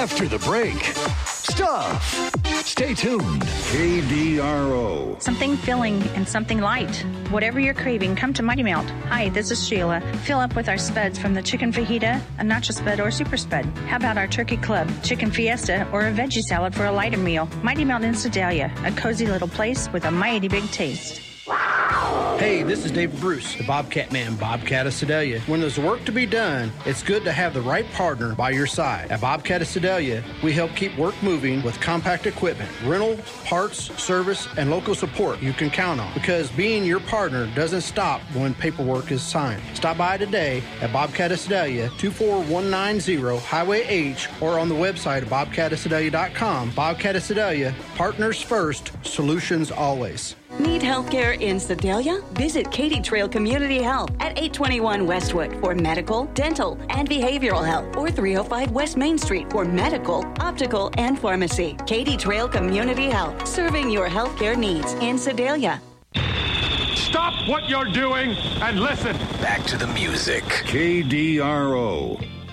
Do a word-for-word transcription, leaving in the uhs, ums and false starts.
after the break. Stuff. Stay tuned. K D R O. Something filling and something light. Whatever you're craving, come to Mighty Melt. Hi, this is Sheila. Fill up with our spuds from the chicken fajita, a nacho spud, or super spud. How about our turkey club, chicken fiesta, or a veggie salad for a lighter meal? Mighty Melt in Sedalia, a cozy little place with a mighty big taste. Hey, this is David Bruce, the Bobcat Man, Bobcat of Sedalia. When there's work to be done, it's good to have the right partner by your side. At Bobcat of Sedalia, we help keep work moving with compact equipment, rental, parts, service, and local support you can count on. Because being your partner doesn't stop when paperwork is signed. Stop by today at Bobcat of Sedalia, two four one nine zero Highway H, or on the website at bobcat of sedalia dot com. Bobcat of Sedalia, partners first, solutions always. Need health care in Sedalia? Visit Katy Trail Community Health at eight twenty-one Westwood for medical, dental, and behavioral health, or three oh five West Main Street for medical, optical, and pharmacy. Katy Trail Community Health, serving your health care needs in Sedalia. Stop what you're doing and listen. Back to the music. K D R O.